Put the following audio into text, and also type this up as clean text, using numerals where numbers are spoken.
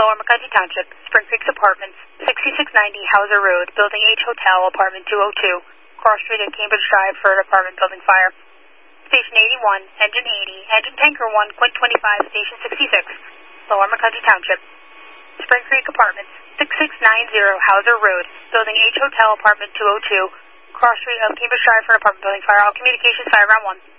Lower McCunty Township, Spring Creeks Apartments, 6690 Hauser Road, Building H Hotel, Apartment 202, Cross Street at Cambridge Drive for an apartment building fire. Station 81, Engine 80, Engine Tanker 1, Quint 25, Station 66, Lower McCunty Township, Spring Creek Apartments, 6690 Hauser Road, Building H Hotel, Apartment 202, Cross Street of Cambridge Drive for an apartment building fire. All communications, fire ground 1.